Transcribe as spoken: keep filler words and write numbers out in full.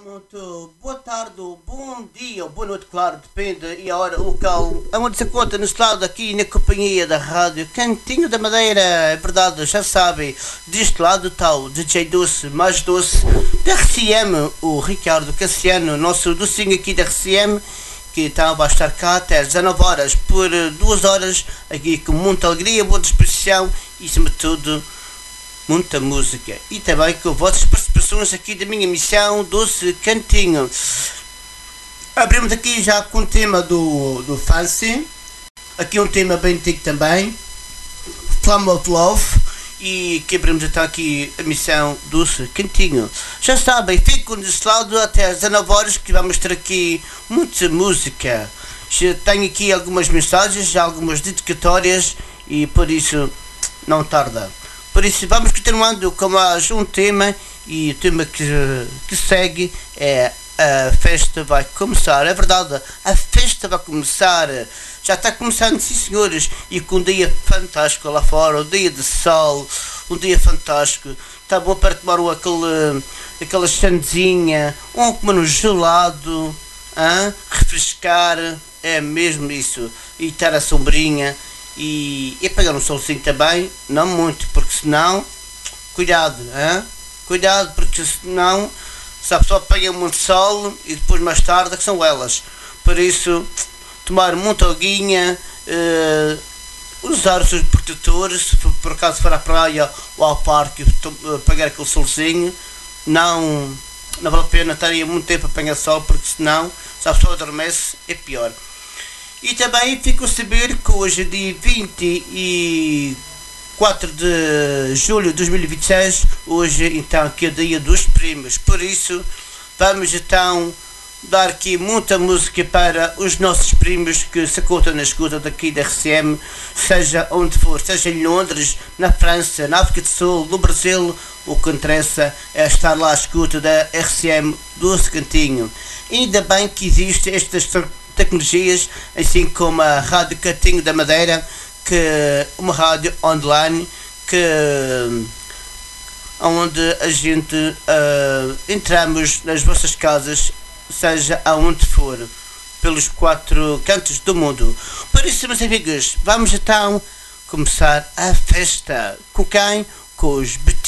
muito boa tarde, bom dia, boa noite, claro, depende e a hora, o local. Aonde se conta neste lado aqui na companhia da rádio Cantinho da Madeira, é verdade, já sabem, deste lado está o D J Doce, mais doce, da R C M, o Ricardo Cassiano, nosso docinho aqui da R C M, que então vai estar cá até às dezanove horas, por duas horas, aqui com muita alegria, boa disposição e, acima de tudo, muita música. E também com vossas participações aqui da minha missão Doce Cantinho. Abrimos aqui já com o tema do, do Fancy. Aqui um tema bem antigo também, Flame of Love. E que abrimos então aqui a missão Doce Cantinho. Já sabem, fico desse lado até às dezanove horas, que vamos ter aqui muita música. Já tenho aqui algumas mensagens, algumas dedicatórias e por isso não tarda. Por isso vamos continuando com mais um tema, e o tema que, que segue é a festa vai começar. É verdade, a festa vai começar. Já está começando, sim senhores, e com um dia fantástico lá fora, um dia de sol, um dia fantástico. Está bom para tomar aquele, aquela chandezinha, ou comer um gelado, hein? Refrescar, é mesmo isso, e estar a sombrinha. E, e pegar um solzinho também, não muito, porque senão, cuidado, hein? Cuidado, porque senão, se a pessoa pega muito sol e depois mais tarde, que são elas. Por isso, tomar muita aguinha, uh, usar os seus protetores, se for, por acaso for à praia ou ao parque, uh, pegar aquele solzinho, não, não vale a pena estar aí muito tempo a apanhar sol, porque senão, se a pessoa adormece, é pior. E também fico a saber que hoje é dia vinte e quatro de julho de dois mil e vinte e seis, hoje então que é o dia dos primos, por isso vamos então dar aqui muita música para os nossos primos que se contam na escuta daqui da R C M, seja onde for, seja em Londres, na França, na África do Sul, no Brasil, o que interessa é estar lá à escuta da R C M Doce Cantinho. Ainda bem que existem estas tecnologias, assim como a Rádio Cantinho da Madeira, que é uma rádio online que onde a gente uh, entramos nas vossas casas, seja aonde for, pelos quatro cantos do mundo. Por isso, meus amigos, vamos então começar a festa. Com quem? Com os